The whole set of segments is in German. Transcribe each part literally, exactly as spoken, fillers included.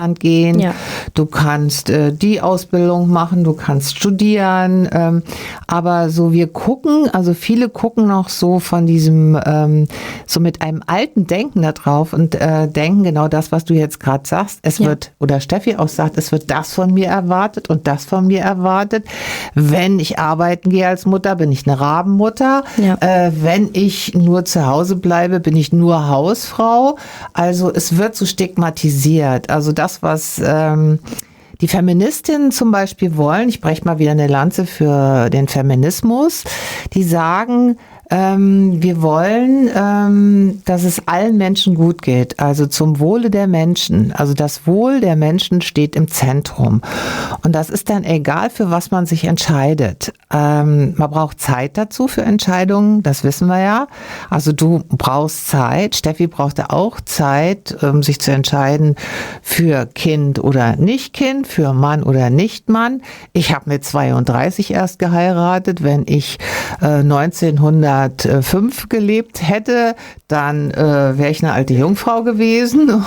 gehen, ja. du kannst äh, die Ausbildung machen, du kannst studieren, ähm, aber so wir gucken, also viele gucken noch so von diesem, ähm, so mit einem alten Denken da drauf und äh, denken genau das, was du jetzt gerade sagst, es ja. wird, oder Steffi auch sagt, es wird das von mir erwartet und das von mir erwartet. Wenn ich arbeiten gehe als Mutter, bin ich eine Rabenmutter. Ja. Äh, wenn ich nur zu Hause bleibe, bin ich nur Hausfrau. Also es wird so stigmatisiert. Also das was ähm, die Feministinnen zum Beispiel wollen, ich breche mal wieder eine Lanze für den Feminismus, die sagen, ähm, wir wollen, ähm, dass es allen Menschen gut geht, also zum Wohle der Menschen. Also das Wohl der Menschen steht im Zentrum. Und das ist dann egal, für was man sich entscheidet. Ähm, man braucht Zeit dazu für Entscheidungen, das wissen wir ja. Also du brauchst Zeit, Steffi brauchte auch Zeit, um sich zu entscheiden für Kind oder nicht Kind, für Mann oder nicht Mann. Ich habe mit zweiunddreißig erst geheiratet. Wenn ich äh, neunzehnhundertfünf gelebt hätte, dann äh, wäre ich eine alte Jungfrau gewesen.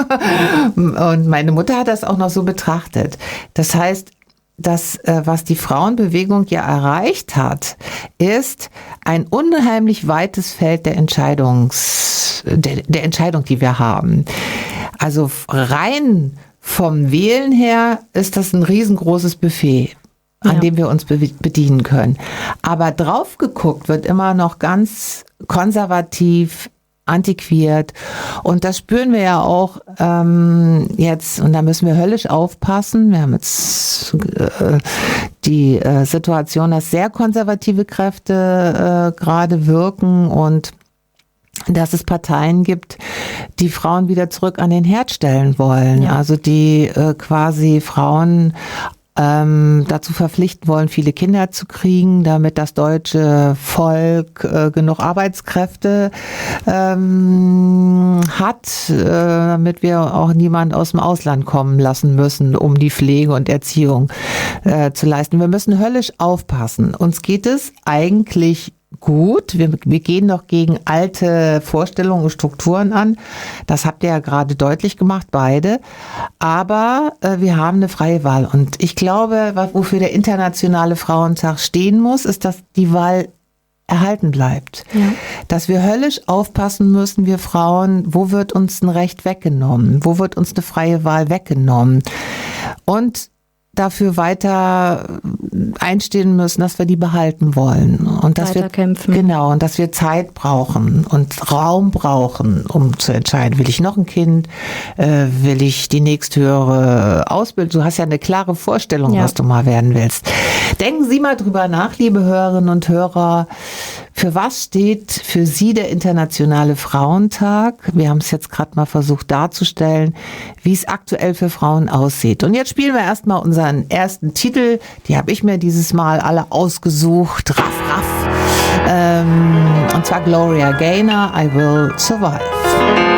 Und meine Mutter hat das auch noch so betrachtet. Das heißt, das, was die Frauenbewegung ja erreicht hat, ist ein unheimlich weites Feld der Entscheidungs, der, der Entscheidung, die wir haben. Also rein vom Wählen her ist das ein riesengroßes Buffet, an ja. dem wir uns be- bedienen können. Aber drauf geguckt wird immer noch ganz konservativ, antiquiert. Und das spüren wir ja auch ähm, jetzt, und da müssen wir höllisch aufpassen. Wir haben jetzt äh, die äh, Situation, dass sehr konservative Kräfte äh, gerade wirken und dass es Parteien gibt, die Frauen wieder zurück an den Herd stellen wollen. Ja. Also die äh, quasi Frauen ähm, dazu verpflichten wollen, viele Kinder zu kriegen, damit das deutsche Volk äh, genug Arbeitskräfte ähm, hat, äh, damit wir auch niemand aus dem Ausland kommen lassen müssen, um die Pflege und Erziehung äh, zu leisten. Wir müssen höllisch aufpassen. Uns geht es eigentlich gut. Wir, wir gehen doch gegen alte Vorstellungen und Strukturen an. Das habt ihr ja gerade deutlich gemacht, beide. Aber äh, wir haben eine freie Wahl. Und ich glaube, wofür der Internationale Frauentag stehen muss, ist, dass die Wahl erhalten bleibt. Ja. Dass wir höllisch aufpassen müssen, wir Frauen, wo wird uns ein Recht weggenommen? Wo wird uns eine freie Wahl weggenommen? Und dafür weiter einstehen müssen, dass wir die behalten wollen und dass wir kämpfen. Genau, und dass wir Zeit brauchen und Raum brauchen, um zu entscheiden, will ich noch ein Kind, äh, will ich die nächsthöhere Ausbildung. Du hast ja eine klare Vorstellung, ja. was du mal werden willst. Denken Sie mal drüber nach, liebe Hörerinnen und Hörer. Für was steht für Sie der Internationale Frauentag? Wir haben es jetzt gerade mal versucht darzustellen, wie es aktuell für Frauen aussieht. Und jetzt spielen wir erstmal unseren ersten Titel. Die habe ich mir dieses Mal alle ausgesucht. Raff, raff. Ähm, und zwar Gloria Gaynor, I Will Survive.